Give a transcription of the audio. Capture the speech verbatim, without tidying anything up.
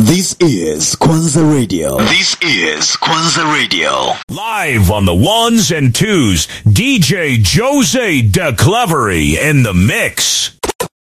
This is Kwanza Radio. This is Kwanza Radio. Live on the ones and twos, D J Jose De Clevery in the mix.